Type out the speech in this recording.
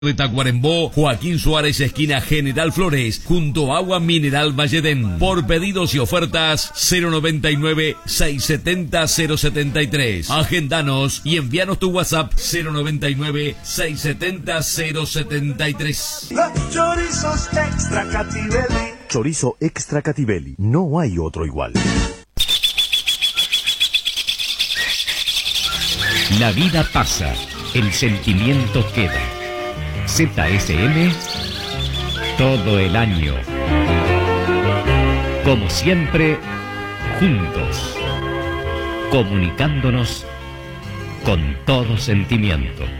de Tacuarembó, Joaquín Suárez, esquina General Flores, junto a Agua Mineral Valledén. Por pedidos y ofertas, 099-670-073. Agendanos y envíanos tu WhatsApp, 099-670-073. Chorizos Extra Cativelli. Chorizo Extra Cativelli. No hay otro igual. La vida pasa, el sentimiento queda. ZSM todo el año. Como siempre, juntos, comunicándonos con todo sentimiento.